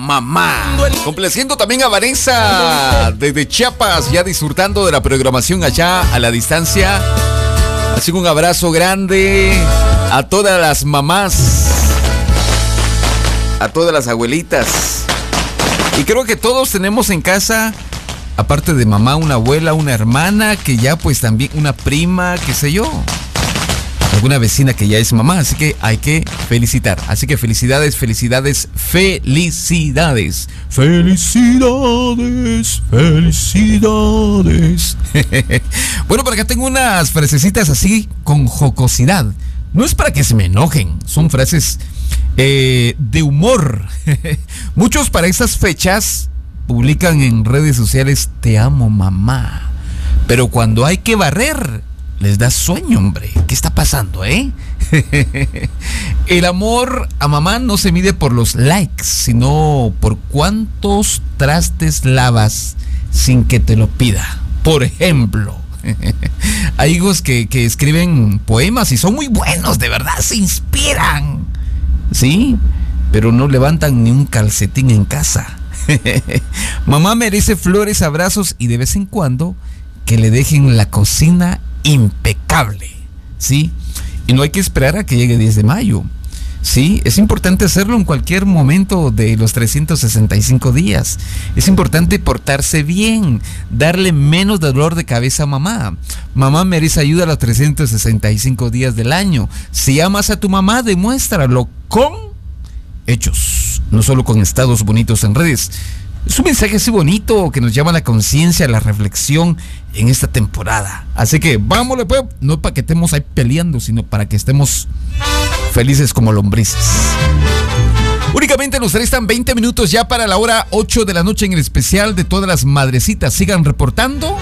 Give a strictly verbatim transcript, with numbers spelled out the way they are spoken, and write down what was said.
mamá. Complaciendo también a Vanessa desde Chiapas, ya disfrutando de la programación allá a la distancia. Así que un abrazo grande a todas las mamás, a todas las abuelitas. Y creo que todos tenemos en casa, aparte de mamá, una abuela, una hermana, que ya pues también una prima, qué sé yo, alguna vecina que ya es mamá, así que hay que felicitar. Así que felicidades, felicidades, felicidades. Felicidades, felicidades. Bueno, por acá tengo unas frasecitas así con jocosidad. No es para que se me enojen, son frases eh, de humor. Muchos para estas fechas publican en redes sociales: te amo, mamá. Pero cuando hay que barrer, les da sueño, hombre. ¿Qué está pasando, eh? El amor a mamá no se mide por los likes, sino por cuántos trastes lavas sin que te lo pida. Por ejemplo, hay hijos que, que escriben poemas y son muy buenos, de verdad, se inspiran, ¿sí? Pero no levantan ni un calcetín en casa. Mamá merece flores, abrazos y de vez en cuando que le dejen la cocina impecable, ¿sí? Y no hay que esperar a que llegue diez de mayo, ¿sí? Es importante hacerlo en cualquier momento de los trescientos sesenta y cinco días. Es importante portarse bien, darle menos dolor de cabeza a mamá. Mamá merece ayuda a los trescientos sesenta y cinco días del año. Si amas a tu mamá, demuéstralo con hechos, no solo con estados bonitos en redes. Es un mensaje así bonito que nos llama a la conciencia, a la reflexión en esta temporada. Así que vámonos, pues, no para que estemos ahí peleando, sino para que estemos felices como lombrices. Únicamente nos restan veinte minutos ya para la hora ocho de la noche en el especial de todas las madrecitas. Sigan reportando.